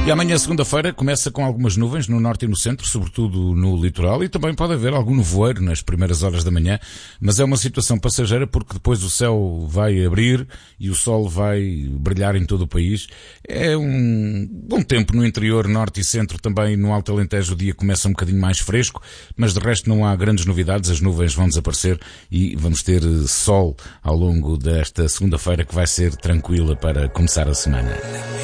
E amanhã, segunda-feira, começa com algumas nuvens no norte e no centro, sobretudo no litoral, e também pode haver algum nevoeiro nas primeiras horas da manhã, mas é uma situação passageira porque depois o céu vai abrir e o sol vai brilhar em todo o país. É um bom tempo no interior, norte e centro, também no Alto Alentejo o dia começa um bocadinho mais fresco, mas de resto não há grandes novidades, as nuvens vão desaparecer e vamos ter sol ao longo desta segunda-feira que vai ser tranquila para começar a semana.